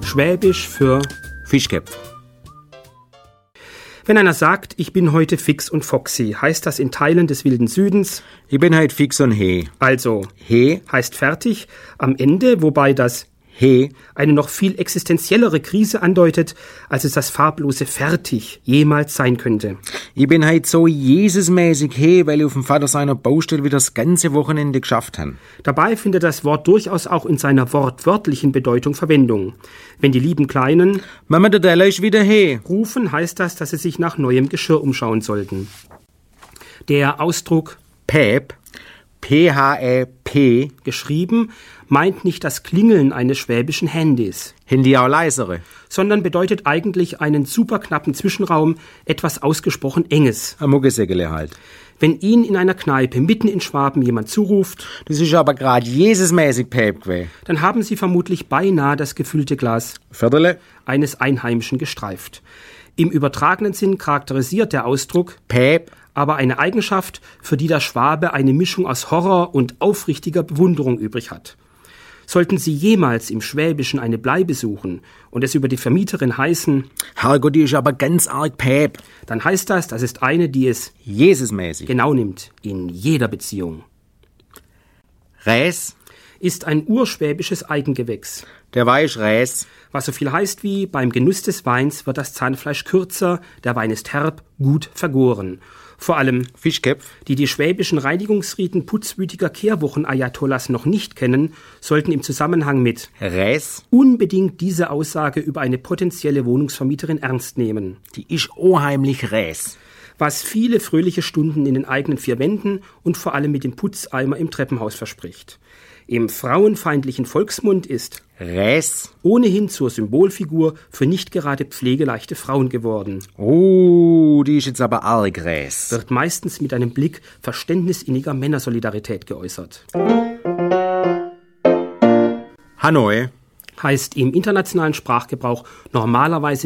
Schwäbisch für Fischköpf. Wenn einer sagt, ich bin heute fix und foxy, heißt das in Teilen des wilden Südens: Ich bin heute fix und he. Also, He heißt fertig am Ende, wobei das he eine noch viel existenziellere Krise andeutet, als es das farblose fertig jemals sein könnte. Ich bin heute so Jesusmäßig he, weil ich auf dem Vater seiner Baustelle wieder das ganze Wochenende geschafft han. Dabei findet das Wort durchaus auch in seiner wortwörtlichen Bedeutung Verwendung. Wenn die lieben Kleinen Mama, der Teller ist wieder he. rufen, heißt das, dass sie sich nach neuem Geschirr umschauen sollten. Der Ausdruck Päp, P-H-E-P, geschrieben meint nicht das Klingeln eines schwäbischen Handys, Handy auch leisere. sondern bedeutet eigentlich einen superknappen Zwischenraum, etwas ausgesprochen Enges. Ein Muggesäckele halt. Wenn Ihnen in einer Kneipe mitten in Schwaben jemand zuruft, Das ist aber grad Jesusmäßig Päp gewesen. dann haben Sie vermutlich beinahe das gefüllte Glas Viertele, eines Einheimischen gestreift. Im übertragenen Sinn charakterisiert der Ausdruck Päp, aber eine Eigenschaft, für die der Schwabe eine Mischung aus Horror und aufrichtiger Bewunderung übrig hat. Sollten Sie jemals im Schwäbischen eine Bleibe suchen und es über die Vermieterin heißen, Herrgott, die ist aber ganz arg Päp. dann heißt das ist eine, die es Jesusmäßig. genau nimmt, in jeder Beziehung. Räs, Ist ein urschwäbisches Eigengewächs, der Wein ist Räs. was so viel heißt wie, beim Genuss des Weins wird das Zahnfleisch kürzer, der Wein ist herb, gut vergoren. Vor allem, Fischköpf, die schwäbischen Reinigungsriten putzwütiger Kehrwochen-Ayatollahs noch nicht kennen, sollten im Zusammenhang mit Räs, unbedingt diese Aussage über eine potenzielle Wohnungsvermieterin ernst nehmen. die ist unheimlich Räs. Was viele fröhliche Stunden in den eigenen vier Wänden und vor allem mit dem Putzeimer im Treppenhaus verspricht. Im frauenfeindlichen Volksmund ist Räs, ohnehin zur Symbolfigur für nicht gerade pflegeleichte Frauen geworden, oh, die ist jetzt aber arg Räs. wird meistens mit einem Blick verständnisinniger Männersolidarität geäußert. Hanoi. Heißt im internationalen Sprachgebrauch normalerweise